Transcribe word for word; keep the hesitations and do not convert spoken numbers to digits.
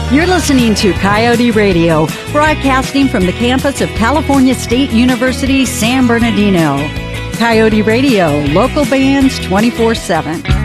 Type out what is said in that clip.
You're listening to Coyote Radio, broadcasting from the campus of California State University, San Bernardino. Coyote Radio, local bands twenty-four seven.